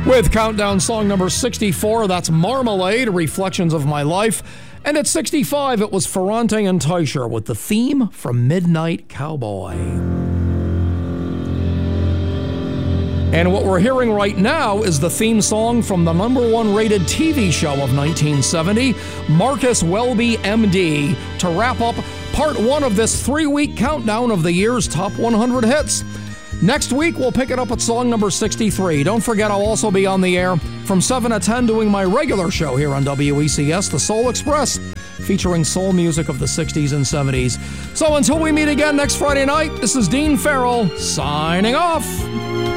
With Countdown song number 64, that's Marmalade, Reflections of My Life. And at 65, it was Ferrante and Teicher with the theme from Midnight Cowboy. And what we're hearing right now is the theme song from the #1 rated TV show of 1970, Marcus Welby, MD, to wrap up part 1 of this 3-week countdown of the year's top 100 hits. Next week, we'll pick it up at song number 63. Don't forget, I'll also be on the air from 7 to 10 doing my regular show here on WECS, The Soul Express, featuring soul music of the 60s and 70s. So until we meet again next Friday night, this is Dean Farrell signing off.